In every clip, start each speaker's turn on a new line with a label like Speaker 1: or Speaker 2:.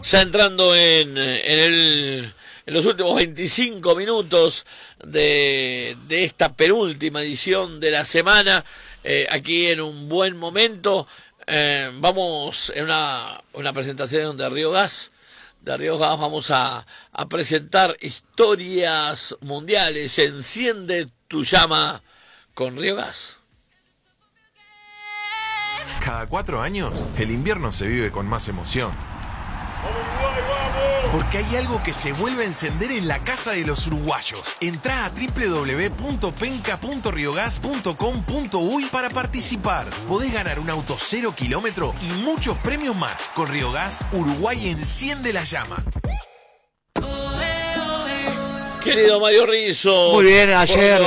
Speaker 1: Ya entrando en los últimos 25 minutos de esta penúltima edición de la semana, aquí en un buen momento, vamos en una presentación de Río Gas. De Río Gas vamos a presentar historias mundiales. Enciende tu llama con Río Gas.
Speaker 2: Cada 4 años, el invierno se vive con más emoción. Porque hay algo que se vuelve a encender en la casa de los uruguayos. Entrá a www.penca.riogas.com.uy para participar. Podés ganar un auto 0 kilómetro y muchos premios más. Con Río Gas, Uruguay enciende la llama.
Speaker 1: Querido Mario Rizzo.
Speaker 3: Muy bien, ayer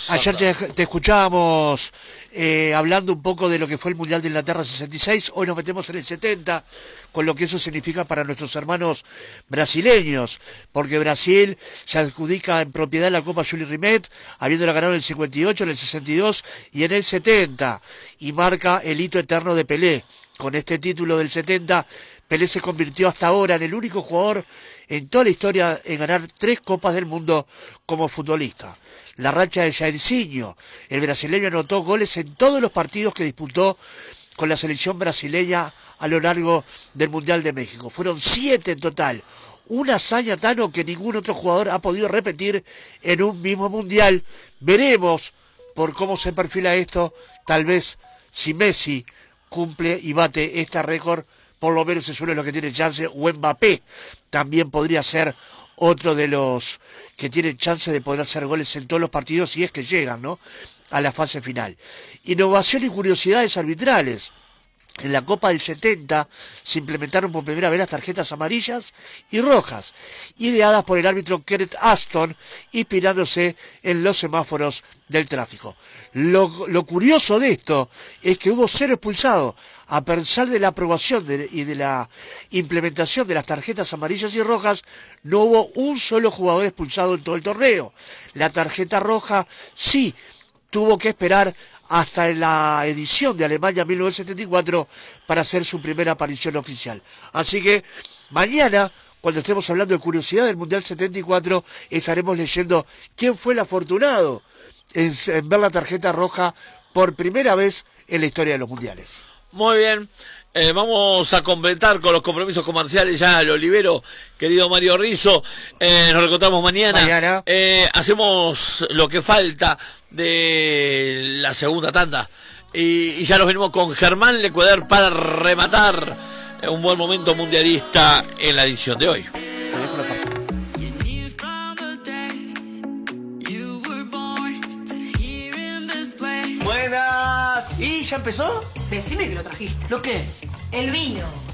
Speaker 3: te escuchábamos hablando un poco de lo que fue el Mundial de Inglaterra 66. Hoy nos metemos en el 70, con lo que eso significa para nuestros hermanos brasileños, porque Brasil se adjudica en propiedad la Copa Jules Rimet, habiéndola ganado en el 58, en el 62 y en el 70, y marca el hito eterno de Pelé. Con este título del 70, Pelé se convirtió hasta ahora en el único jugador en toda la historia en ganar 3 Copas del Mundo como futbolista. La racha de Jairzinho, el brasileño, anotó goles en todos los partidos que disputó con la selección brasileña a lo largo del Mundial de México. Fueron 7 en total. Una hazaña, Tano, que ningún otro jugador ha podido repetir en un mismo Mundial. Veremos por cómo se perfila esto. Tal vez si Messi cumple y bate este récord, por lo menos es uno de los que tiene chance, o Mbappé también podría ser otro de los que tienen chance de poder hacer goles en todos los partidos si es que llegan, ¿no?, a la fase final. Innovación y curiosidades arbitrales. En la Copa del 70 se implementaron por primera vez las tarjetas amarillas y rojas, ideadas por el árbitro Kenneth Aston, inspirándose en los semáforos del tráfico. Lo curioso de esto es que hubo 0 expulsados, a pesar de la aprobación y de la implementación de las tarjetas amarillas y rojas. No hubo un solo jugador expulsado en todo el torneo. La tarjeta roja sí tuvo que esperar hasta la edición de Alemania 1974 para hacer su primera aparición oficial. Así que mañana, cuando estemos hablando de curiosidad del Mundial 74, estaremos leyendo quién fue el afortunado en ver la tarjeta roja por primera vez en la historia de los mundiales.
Speaker 1: Muy bien. Vamos a completar con los compromisos comerciales ya lo libero, querido Mario Rizzo. Nos reencontramos mañana. Hacemos lo que falta de la segunda tanda. Y ya nos venimos con Germán Lecueder para rematar un buen momento mundialista en la edición de hoy.
Speaker 4: Buenas. ¿Y ya empezó?
Speaker 5: Decime que lo trajiste.
Speaker 4: ¿Lo qué?
Speaker 5: El vino.